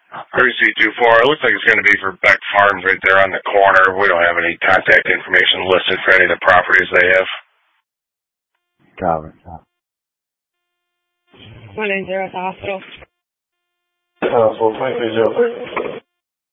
RC24. It looks like it's going to be for Beck Farms right there on the corner. We don't have any contact information listed for any of the properties they have. Copy. 190 at the hospital. 4.30.